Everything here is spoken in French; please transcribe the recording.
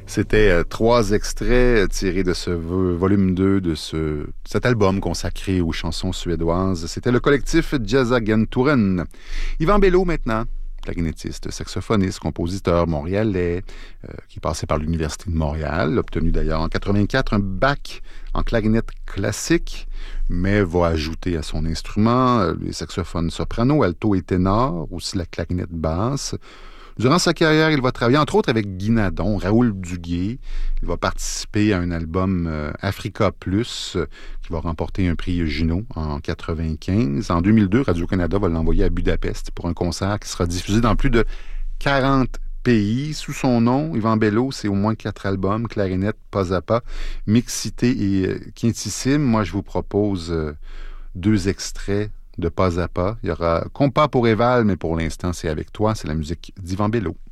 C'était trois extraits tirés de ce volume 2 de cet album consacré aux chansons suédoises. C'était le collectif Jazzagenturen. Yvan Bello maintenant, clarinettiste, saxophoniste, compositeur montréalais, qui passait par l'Université de Montréal, obtenu d'ailleurs en 84 un bac en clarinette classique, mais va ajouter à son instrument les saxophones soprano, alto et ténor, aussi la clarinette basse. Durant sa carrière, il va travailler entre autres avec Guy Nadon, Raoul Duguay. Il va participer à un album Africa Plus qui va remporter un prix Juno en 95. En 2002, Radio-Canada va l'envoyer à Budapest pour un concert qui sera diffusé dans plus de 40 pays. Sous son nom, Yvan Bello, c'est au moins 4 albums, Clarinette, Pas à Pas, Mixité et Quintissime. Moi, je vous propose 2 extraits de Pas à Pas. Il y aura Compas pour Éval, mais pour l'instant, c'est avec toi. C'est la musique d'Yvan Bello.